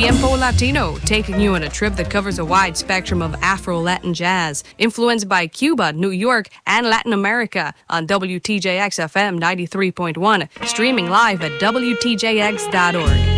Tiempo Latino, taking you on a trip that covers a wide spectrum of Afro-Latin jazz, influenced by Cuba, New York, and Latin America on WTJX FM 93.1, streaming live at WTJX.org.